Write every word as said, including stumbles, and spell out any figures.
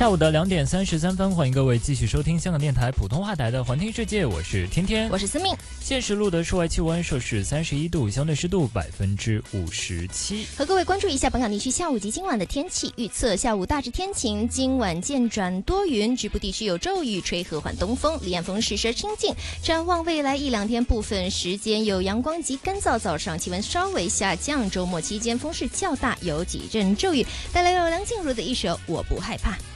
下午的两点三十三分，欢迎各位继续收听香港电台普通话台的环听世界，我是天天， 我是思命。 现时录的室外气温摄氏三十一度，相对湿度百分之五十七。 和各位关注一下本港地区下午及今晚的天气预测：下午大致天晴，今晚渐转多云，局部地区有骤雨，吹和缓东风，离岸风势时清劲。展望未来一两天，部分时间有阳光及干燥，早上气温稍微下降，周末期间风势较大，有几阵骤雨。带来由梁静茹的一首《我不害怕》。